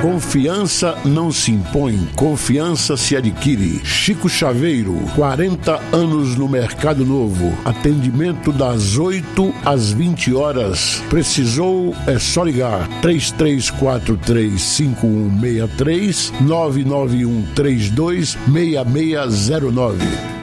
Confiança não se impõe, confiança se adquire. Chico Chaveiro, 40 anos no Mercado Novo. Atendimento das 8 às 20 horas. Precisou, é só ligar. 3343-5163, 99132-6609.